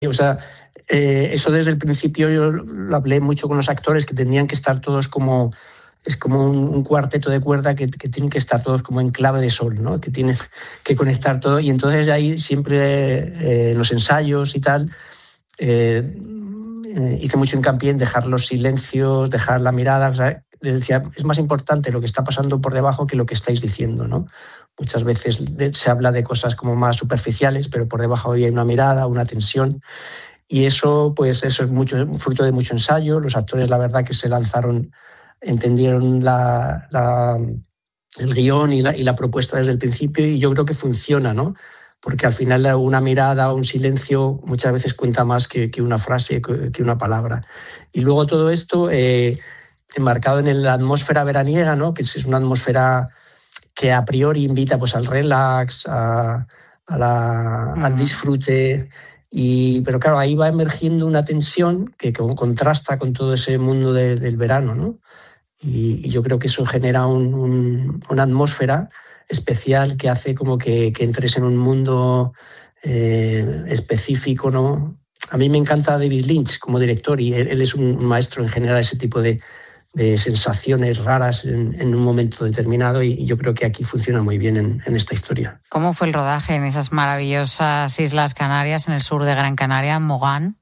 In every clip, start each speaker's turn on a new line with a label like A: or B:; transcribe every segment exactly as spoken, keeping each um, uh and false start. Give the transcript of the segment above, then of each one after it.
A: O sea, eh, eso desde el principio yo lo hablé mucho con los actores, que tenían que estar todos como... Es como un, un cuarteto de cuerda que, que tienen que estar todos como en clave de sol, ¿no? Que tienen que conectar todo. Y entonces ahí siempre eh, en los ensayos y tal eh, eh, hice mucho hincapié en dejar los silencios, dejar la mirada. O sea, les decía, es más importante lo que está pasando por debajo que lo que estáis diciendo, ¿no? Muchas veces se habla de cosas como más superficiales, pero por debajo hay una mirada, una tensión. Y eso, pues eso es mucho, fruto de mucho ensayo. Los actores, la verdad, que se lanzaron, entendieron la, la, el guión y la, y la propuesta desde el principio, y yo creo que funciona, ¿no? Porque al final una mirada o un silencio muchas veces cuenta más que, que una frase, que, que una palabra. Y luego todo esto eh, enmarcado en la atmósfera veraniega, ¿no? Que es una atmósfera que a priori invita pues al relax, a, a la, uh-huh. al disfrute. Y, pero claro, ahí va emergiendo una tensión que, que contrasta con todo ese mundo de, del verano, ¿no? Y, y yo creo que eso genera un, un, una atmósfera especial que hace como que, que entres en un mundo eh, específico, ¿no? A mí me encanta David Lynch como director, y él, él es un maestro en generar ese tipo de, de sensaciones raras en, en un momento determinado, y, y yo creo que aquí funciona muy bien en, en esta historia.
B: ¿Cómo fue el rodaje en esas maravillosas Islas Canarias, en el sur de Gran Canaria, en Mogán?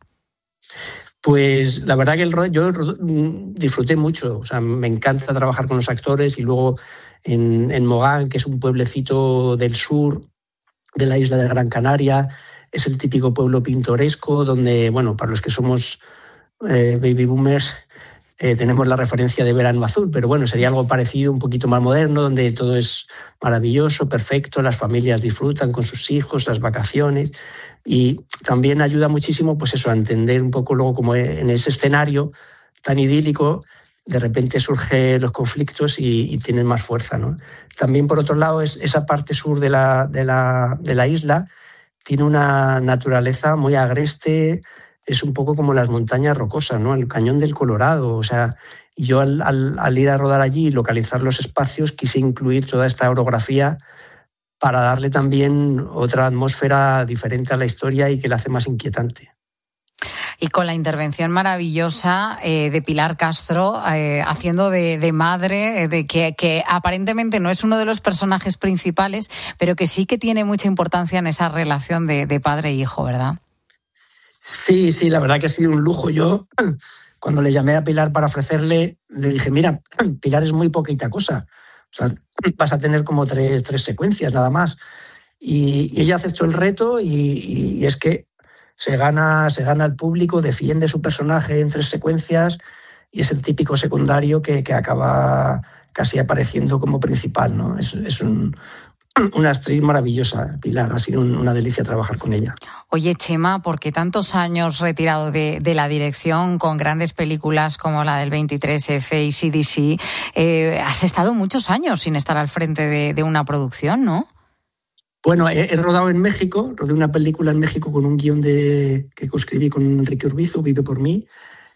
A: Pues la verdad que el rodaje, yo disfruté mucho. O sea, me encanta trabajar con los actores, y luego en, en Mogán, que es un pueblecito del sur de la isla de Gran Canaria, es el típico pueblo pintoresco donde, bueno, para los que somos eh, baby boomers, Eh, tenemos la referencia de Verano Azul, pero bueno, sería algo parecido, un poquito más moderno, donde todo es maravilloso, perfecto, las familias disfrutan con sus hijos, las vacaciones, y también ayuda muchísimo, pues eso, a entender un poco luego como en ese escenario tan idílico, de repente surgen los conflictos y, y tienen más fuerza, ¿no? También, por otro lado, es esa parte sur de la, de la, de la isla tiene una naturaleza muy agreste. Es un poco como las montañas rocosas, ¿no? El Cañón del Colorado. O sea, yo al, al, al ir a rodar allí y localizar los espacios, quise incluir toda esta orografía para darle también otra atmósfera diferente a la historia y que la hace más inquietante.
B: Y con la intervención maravillosa eh, de Pilar Castro, eh, haciendo de, de madre, de que, que aparentemente no es uno de los personajes principales, pero que sí que tiene mucha importancia en esa relación de, de padre e hijo, ¿verdad?
A: Sí, sí, la verdad que ha sido un lujo. Yo, cuando le llamé a Pilar para ofrecerle, le dije, mira, Pilar es muy poquita cosa. O sea, vas a tener como tres, tres secuencias nada más. Y, y ella aceptó el reto, y, y es que se gana, se gana al público, defiende su personaje en tres secuencias, y es el típico secundario que, que acaba casi apareciendo como principal, ¿no? Es, es un... Una actriz maravillosa, Pilar, ha sido una delicia trabajar con ella.
B: Oye, Chema, ¿por qué tantos años retirado de, de la dirección con grandes películas como la del veintitrés efe y C D C? Eh, has estado muchos años sin estar al frente de, de una producción, ¿no?
A: Bueno, he, he rodado en México, rodé una película en México con un guión de, que coescribí con Enrique Urbizu, Vive por mí.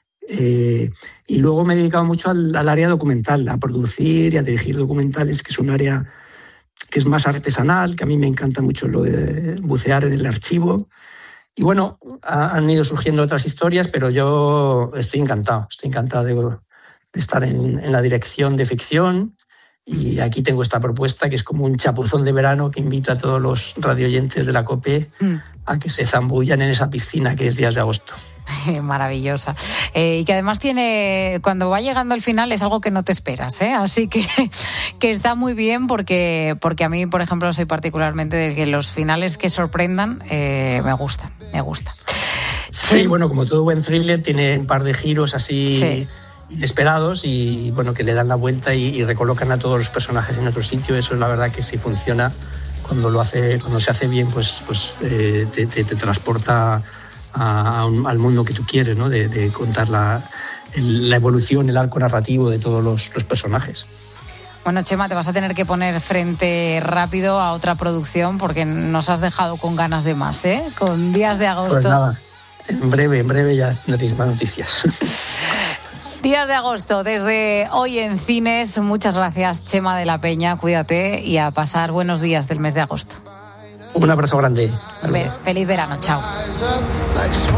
A: Eh, y luego me he dedicado mucho al, al área documental, a producir y a dirigir documentales, que es un área que es más artesanal, que a mí me encanta mucho lo de bucear en el archivo. Y bueno, ha, han ido surgiendo otras historias, pero yo estoy encantado, estoy encantado de, de estar en, en la dirección de ficción, y aquí tengo esta propuesta que es como un chapuzón de verano que invito a todos los radioyentes de la COPE mm. a que se zambullan en esa piscina que es Días de Agosto.
B: Maravillosa. Eh, y que además tiene, cuando va llegando al final es algo que no te esperas, ¿eh? Así que, que está muy bien, porque, porque a mí, por ejemplo, soy particularmente de que los finales que sorprendan eh, me gustan, me gusta.
A: Sí, sí, bueno, como todo buen thriller tiene un par de giros así sí. inesperados, y bueno, que le dan la vuelta y, y recolocan a todos los personajes en otro sitio. Eso es la verdad que sí funciona. Cuando lo hace, cuando se hace bien, pues, pues eh, te, te, te transporta A, a un, al mundo que tú quieres, ¿no? De, de contar la, el, la evolución, el arco narrativo de todos los, los personajes.
B: Bueno, Chema, te vas a tener que poner frente rápido a otra producción, porque nos has dejado con ganas de más, ¿eh? Con Días de Agosto.
A: Pues nada, en breve, en breve ya tendréis más noticias.
B: Días de Agosto, desde hoy en cines. Muchas gracias, Chema de la Peña. Cuídate y a pasar buenos días del mes de agosto.
A: Un abrazo grande.
B: Feliz verano, chao.